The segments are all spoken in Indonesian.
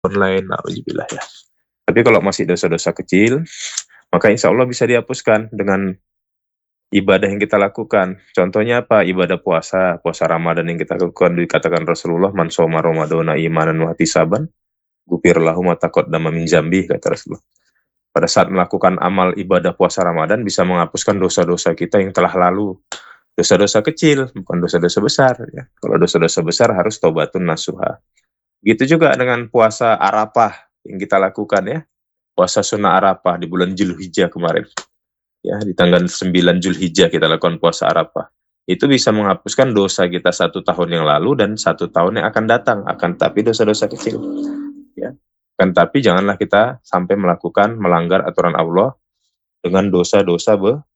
online, na'udzubillah ya. Tapi kalau masih dosa-dosa kecil, maka insya Allah bisa dihapuskan dengan ibadah yang kita lakukan. Contohnya apa? Ibadah puasa Ramadan yang kita lakukan, dikatakan Rasulullah, man shoma ramadhana imanan wa ihtisaban, ghufira lahu ma taqaddama min dzambi, kata Rasulullah. Pada saat melakukan amal ibadah puasa Ramadan bisa menghapuskan dosa-dosa kita yang telah lalu. Dosa-dosa kecil, bukan dosa-dosa besar ya. Kalau dosa-dosa besar harus taubatun nasuha. Gitu juga dengan puasa Arafah yang kita lakukan ya. Puasa sunnah Arafah di bulan Zulhijjah kemarin. Ya, di tanggal 9 Zulhijjah kita lakukan puasa Arafah. Itu bisa menghapuskan dosa kita 1 tahun yang lalu dan 1 tahun yang akan datang. Akan tapi dosa-dosa kecil. Ya. Kan tapi janganlah kita sampai melanggar aturan Allah dengan dosa-dosa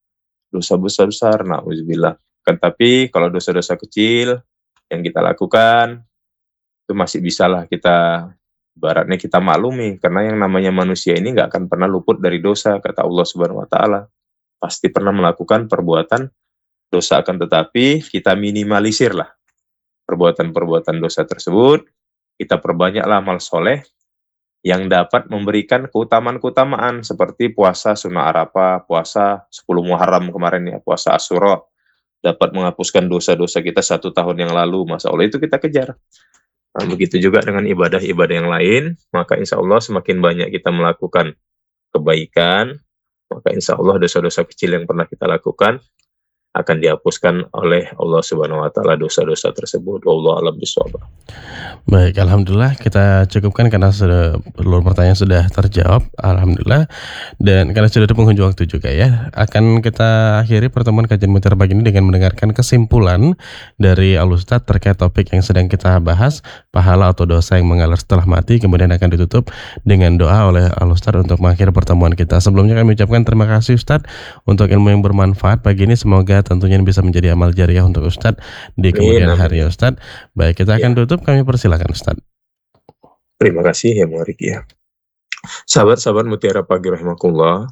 besar, na'udzubillah. Kan tapi kalau dosa-dosa kecil yang kita lakukan itu masih bisalah kita, ibaratnya kita maklumi, karena yang namanya manusia ini nggak akan pernah luput dari dosa, kata Allah Subhanahu wa taala. Pasti pernah melakukan perbuatan dosa, akan tetapi kita minimalisirlah perbuatan-perbuatan dosa tersebut, kita perbanyaklah amal soleh yang dapat memberikan keutamaan-keutamaan seperti puasa sunnah Arafah, puasa 10 Muharram kemarin ya, puasa Asyura, dapat menghapuskan dosa-dosa kita 1 tahun yang lalu, Masya Allah, itu kita kejar. Nah, begitu juga dengan ibadah-ibadah yang lain, maka insya Allah semakin banyak kita melakukan kebaikan, maka insya Allah dosa-dosa kecil yang pernah kita lakukan akan dihapuskan oleh Allah Subhanahu wa taala dosa-dosa tersebut. Wallahu a'lam bishawab. Baik, alhamdulillah kita cukupkan karena seluruh pertanyaan sudah terjawab, alhamdulillah. Dan karena sudah ada penghujung waktu juga ya, akan kita akhiri pertemuan kajian Mutiara pagi ini dengan mendengarkan kesimpulan dari Al-Ustadz terkait topik yang sedang kita bahas, pahala atau dosa yang mengalir setelah mati, kemudian akan ditutup dengan doa oleh Al-Ustadz untuk mengakhiri pertemuan kita. Sebelumnya kami ucapkan terima kasih Ustadz untuk ilmu yang bermanfaat pagi ini, semoga tentunya bisa menjadi amal jariah untuk Ustadz di kemudian hari ya Ustadz. Baik, kita akan tutup, kami persilakan Ustadz. Terima kasih ya Muarik ya. Sahabat-sahabat Mutiara Pagi rahimakumullah,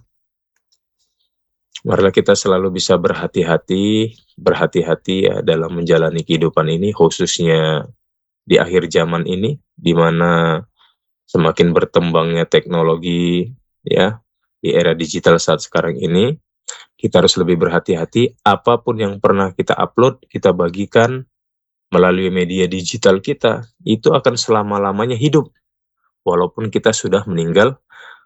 marilah kita selalu bisa berhati-hati ya dalam menjalani kehidupan ini, khususnya di akhir zaman ini, di mana semakin berkembangnya teknologi ya, di era digital saat sekarang ini, kita harus lebih berhati-hati. Apapun yang pernah kita upload, kita bagikan melalui media digital kita, itu akan selama-lamanya hidup, walaupun kita sudah meninggal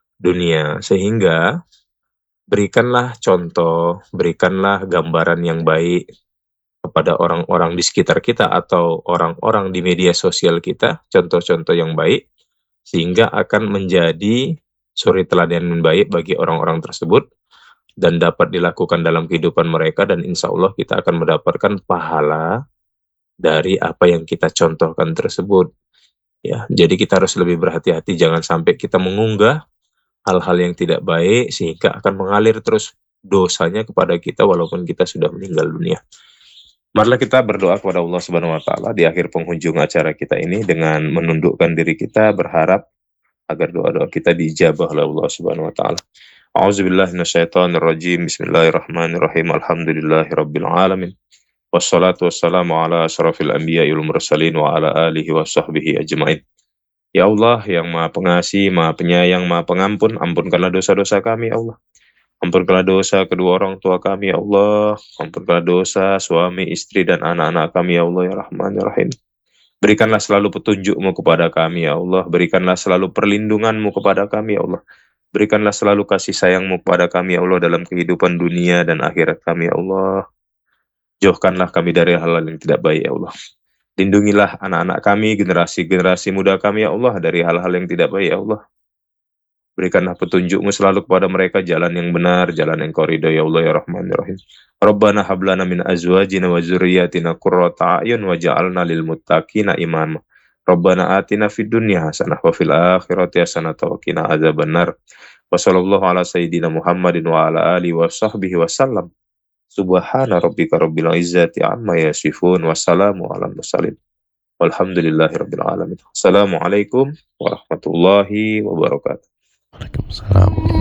dunia. Sehingga berikanlah contoh, berikanlah gambaran yang baik kepada orang-orang di sekitar kita atau orang-orang di media sosial kita, contoh-contoh yang baik, sehingga akan menjadi suri teladan yang baik bagi orang-orang tersebut, dan dapat dilakukan dalam kehidupan mereka, dan insya Allah kita akan mendapatkan pahala dari apa yang kita contohkan tersebut. Ya, jadi kita harus lebih berhati-hati, jangan sampai kita mengunggah hal-hal yang tidak baik sehingga akan mengalir terus dosanya kepada kita walaupun kita sudah meninggal dunia. Marilah kita berdoa kepada Allah Subhanahu wa taala di akhir penghujung acara kita ini dengan menundukkan diri kita, berharap agar doa-doa kita diijabah oleh Allah Subhanahu wa taala. A'udzubillahi minasyaitonirrajim. Bismillahirrahmanirrahim. Alhamdulillahirabbil alamin. Wassalatu wassalamu ala asyrafil anbiya'i wal mursalin wa ala alihi washabbihi ajmain. Ya Allah yang Maha Pengasih, Maha Penyayang, Maha Pengampun, ampunkanlah dosa-dosa kami ya Allah. Ampunkanlah dosa kedua orang tua kami ya Allah. Ampunkanlah dosa suami, istri dan anak-anak kami ya Allah ya Rahman ya Rahim. Berikanlah selalu petunjuk-Mu kepada kami ya Allah. Berikanlah selalu perlindungan-Mu kepada kami ya Allah. Berikanlah selalu kasih sayang-Mu kepada kami ya Allah dalam kehidupan dunia dan akhirat kami ya Allah. Jauhkanlah kami dari hal-hal yang tidak baik ya Allah. Lindungilah anak-anak kami, generasi-generasi muda kami ya Allah dari hal-hal yang tidak baik ya Allah. Berikanlah petunjuk-Mu selalu kepada mereka jalan yang benar, jalan yang Kau ridhoi ya Allah ya Rahman ya Rahim. Rabbana hablana min azwajina wa dzurriyyatina qurrata a'yun waj'alna lil muttaqina imama. Rabbana atina fid dunya hasanah wa fil akhirati hasanah wa qina adzabannar. Wa sallallahu ala sayyidina Muhammadin wa ala alihi wa sahbihi wasallam. Subhana rabbika rabbil izzati amma yasifun wa salamu ala mursalin. Walhamdulillahi rabbil alamin. Assalamualaikum warahmatullahi wabarakatuh. Waalaikumsalam.